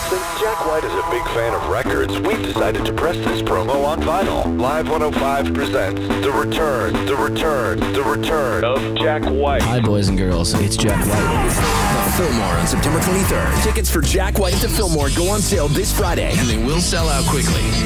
Since Jack White is a big fan of records, we've decided to press this promo on vinyl. Live 105 presents the return of Jack White. Hi, boys and girls. It's Jack White. The Fillmore on September 23rd. Tickets for Jack White at the Fillmore go on sale this Friday, and they will sell out quickly.